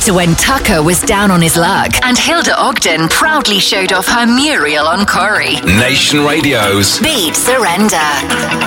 to when Tucker was down on his luck and Hilda Ogden proudly showed off her Muriel on Corrie. Nation Radio's Beat Surrender.